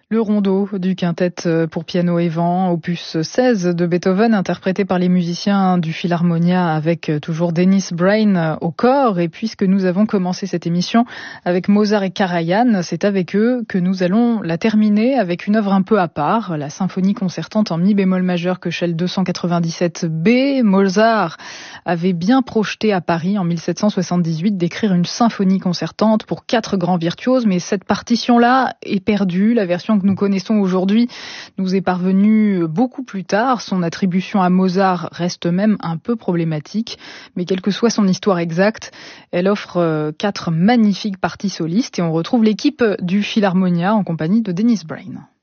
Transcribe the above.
Le rondo du quintet pour piano et vent, opus 16 de Beethoven, interprété par les musiciens du Philharmonia avec toujours Dennis Brain au corps. Et puisque nous avons commencé cette émission avec Mozart et Karajan, c'est avec eux que nous allons la terminer avec une œuvre un peu à part, la symphonie concertante en mi bémol majeur Köchel 297B. Mozart avait bien projeté à Paris en 1778 d'écrire une symphonie concertante pour 4 grands virtuoses, mais cette partition-là est perdue. La version que nous connaissons aujourd'hui nous est parvenue beaucoup plus tard. Son attribution à Mozart reste même un peu problématique, mais quelle que soit son histoire exacte, elle offre 4 magnifiques parties solistes et on retrouve l'équipe du Philharmonia en compagnie de Dennis Brain.